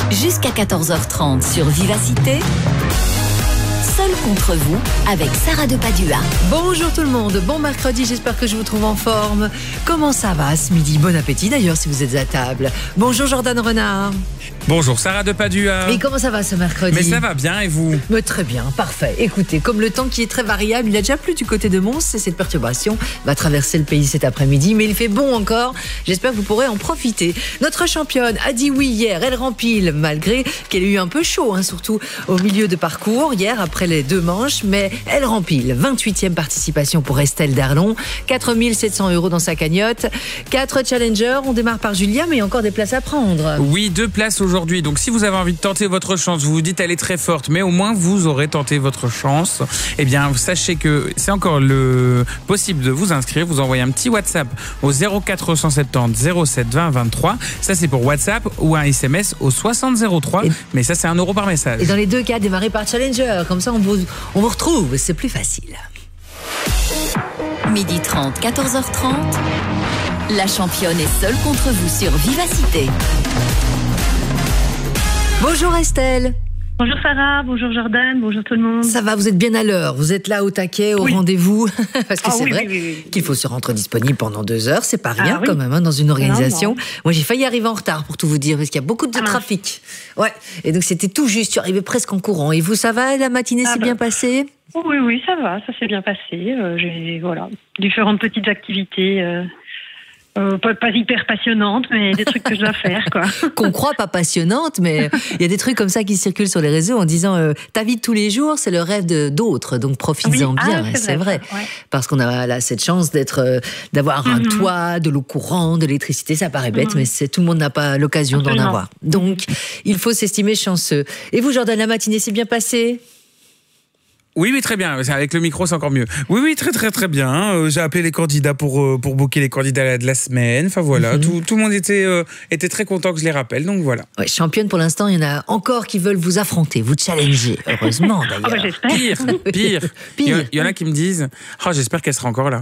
Jusqu'à 14h30 sur Vivacité. Seul contre vous avec Sarah de Padua. Bonjour tout le monde, bon mercredi, j'espère que je vous trouve en forme. Comment ça va ce midi? Bon appétit d'ailleurs si vous êtes à table. Bonjour Jordan Renard. Bonjour Sarah de Padua. Et comment ça va ce mercredi? Mais ça va bien et vous? Mais très bien, parfait. Écoutez, comme le temps qui est très variable, il a déjà plu du côté de Mons et cette perturbation va traverser le pays cet après-midi. Mais il fait bon encore, j'espère que vous pourrez en profiter. Notre championne a dit oui hier, elle rempile malgré qu'elle ait eu un peu chaud, surtout au milieu de parcours hier après les 2 manches, mais elle rempile. 28e participation pour Estelle Darlon, 4 700 € dans sa cagnotte. 4 challengers, on démarre par Julia, mais il y a encore des places à prendre. Oui, 2 places aujourd'hui, donc si vous avez envie de tenter votre chance, vous vous dites elle est très forte, mais au moins vous aurez tenté votre chance, eh bien sachez que c'est encore possible de vous inscrire, vous envoyez un petit WhatsApp au 0470 07 20 23, ça c'est pour WhatsApp, ou un SMS au 60 03, mais ça c'est 1 € par message. Et dans les 2 cas, démarrez par challenger, comme ça on vous retrouve, c'est plus facile. 12h30, 14h30. La championne est seule contre vous sur Vivacité. Bonjour Estelle. Bonjour Sarah, bonjour Jordan, bonjour tout le monde. Ça va, vous êtes bien à l'heure, vous êtes là au taquet, au rendez-vous. Parce que c'est vrai qu'il faut se rendre disponible pendant 2 heures, c'est pas rien quand même dans une organisation. Non. Moi j'ai failli arriver en retard pour tout vous dire, parce qu'il y a beaucoup de trafic. Ouais, et donc c'était tout juste, je suis arrivée presque en courant. Et vous, ça va, la matinée s'est bien passée? Oui, ça va, ça s'est bien passé. J'ai différentes petites activités. Pas hyper passionnante, mais des trucs que je dois faire, quoi. Qu'on croit pas passionnante, mais il y a des trucs comme ça qui circulent sur les réseaux en disant ta vie de tous les jours, c'est le rêve d'autres, donc profites-en bien. C'est vrai. Ouais. Parce qu'on a là cette chance d'avoir un toit, de l'eau courante, de l'électricité. Ça paraît bête, mais tout le monde n'a pas l'occasion d'en avoir. Donc, il faut s'estimer chanceux. Et vous, Jordan, la matinée s'est bien passée? Oui, très bien. Avec le micro, c'est encore mieux. Oui, très bien. J'ai appelé les candidats pour booker les candidats de la semaine. Enfin voilà, tout le monde était très content que je les rappelle. Donc voilà. Ouais, championne, pour l'instant, il y en a encore qui veulent vous affronter, vous challenger. Heureusement d'ailleurs. J'espère. Pire. Il y en a qui me disent j'espère qu'elle sera encore là.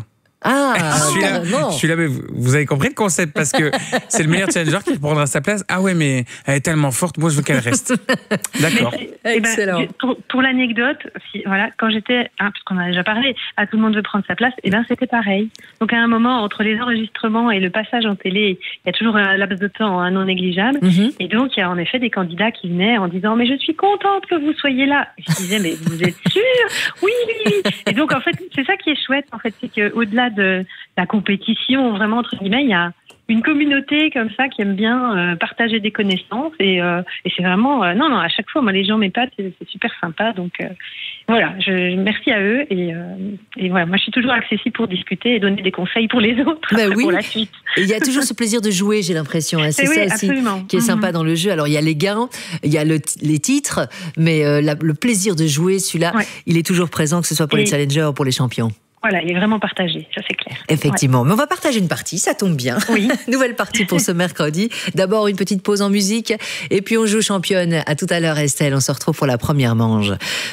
Je suis là, mais vous avez compris le concept, parce que c'est le meilleur challenger qui prendra sa place. Ah ouais, mais elle est tellement forte, moi je veux qu'elle reste. D'accord. Excellent. Pour l'anecdote, quand j'étais, parce qu'on en a déjà parlé, à Tout le monde veut prendre sa place, c'était pareil. Donc à un moment, entre les enregistrements et le passage en télé, il y a toujours un laps de temps non négligeable. Et donc il y a en effet des candidats qui venaient en disant mais je suis contente que vous soyez là. Et je disais mais vous êtes sûre? Oui. Et donc en fait, c'est ça qui est chouette, en fait, c'est qu'au-delà de la compétition, vraiment entre guillemets, il y a une communauté comme ça qui aime bien partager des connaissances et c'est vraiment à chaque fois moi les gens m'épatent, c'est super sympa, donc merci à eux et voilà, moi je suis toujours accessible pour discuter et donner des conseils pour les autres pour la suite. Et il y a toujours ce plaisir de jouer, j'ai l'impression, c'est ça aussi qui est sympa dans le jeu. Alors il y a les gains, il y a les titres, mais le plaisir de jouer, celui-là, il est toujours présent, que ce soit pour les challengers ou pour les champions. Voilà, il est vraiment partagé, ça c'est clair. Effectivement, mais on va partager une partie, ça tombe bien. Oui. Nouvelle partie pour ce mercredi. D'abord une petite pause en musique, et puis on joue championne. À tout à l'heure Estelle, on se retrouve pour la première manche.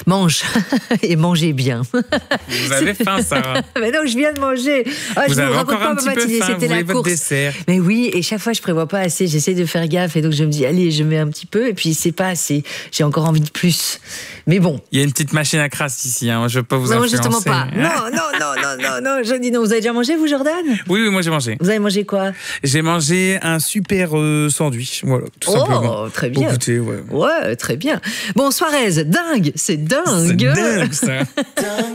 Et mangez bien. Vous avez faim, Sarah? Mais non, je viens de manger. Vous avez encore un petit peu faim, c'était la course. Votre dessert. Mais oui, et chaque fois je prévois pas assez, j'essaie de faire gaffe, et donc je me dis allez, je mets un petit peu, et puis c'est pas assez. J'ai encore envie de plus. Mais bon. Il y a une petite machine à crasse ici, je ne veux pas vous influencer. Non, justement pas. Non, je dis non. Vous avez déjà mangé, vous, Jordan? Oui, moi j'ai mangé. Vous avez mangé quoi? J'ai mangé un super sandwich, voilà, tout simplement. Oh, très bien. Pour goûter, ouais, très bien. Bon, Suarez, dingue, c'est dingue. C'est dingue, ça.